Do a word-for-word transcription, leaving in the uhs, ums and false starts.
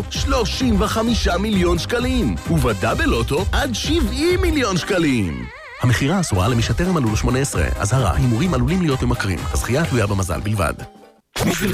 שלושים וחמישה מיליון שקלים, ובדאבל לוטו עד שבעים מיליון שקלים. המחירה אסורה למי שטרם מלאו לו שמונה עשרה. אזהרה, הימורים עלולים להיות ממכרים. הזכייה תלויה במזל בלבד.